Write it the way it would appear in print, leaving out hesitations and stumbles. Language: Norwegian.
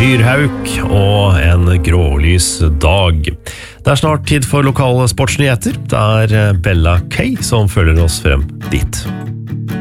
myrhauk og en grålys dag. Det snart tid for lokale sportsnyheter. Det Bella Kay som følger oss frem dit.